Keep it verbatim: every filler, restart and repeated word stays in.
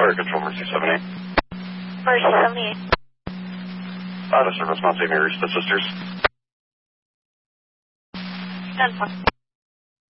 Fire Control, Mercy seventy-eight. Mercy seventy-eight. Out of service, Mount Saint Mary's, the sisters. ten